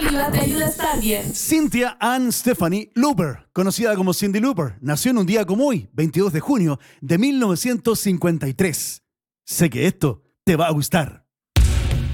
Activa te ayuda a estar bien. Cynthia Ann Stephanie Looper, conocida como Cyndi Lauper, nació en un día como hoy, 22 de junio de 1953. Sé que esto te va a gustar.